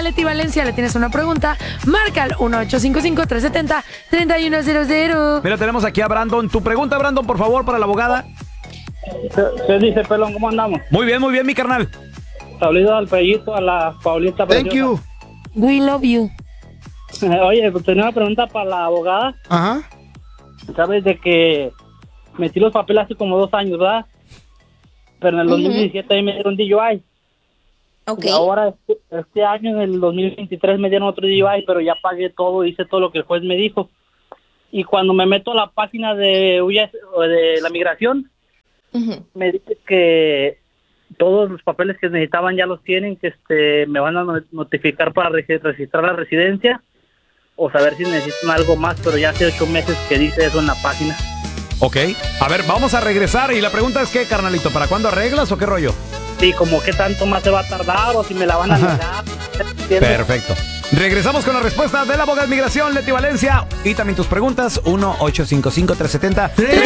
Leti Valencia, le tienes una pregunta, marca al 1-855-370-3100. Mira, tenemos aquí a Brandon. Tu pregunta, Brandon, por favor, para la abogada. ¿Qué dice, pelón? ¿Cómo andamos? Muy bien, mi carnal. Saludos al Pellito, a la Paulita. Thank preciosa. you. We love you. Oye, pues tenía una pregunta para la abogada. Ajá. Sabes de que metí los papeles hace como 2 años, ¿verdad? Pero en el 2017 ahí me dieron DUI. Ok. Y ahora, este año, en el 2023, me dieron otro DUI, pero ya pagué todo, hice todo lo que el juez me dijo. Y cuando me meto a la página de la migración, me dice que todos los papeles que necesitaban ya los tienen, que me van a notificar para registrar la residencia o saber si necesitan algo más, pero ya hace 8 meses que dice eso en la página. Ok. A ver, vamos a regresar. Y la pregunta es, ¿qué, carnalito? ¿Para cuándo arreglas o qué rollo? Sí, como qué tanto más se va a tardar o si me la van a negar. Perfecto. Regresamos con la respuesta de la abogada de migración, Leti Valencia. Y también tus preguntas, 1-855-370.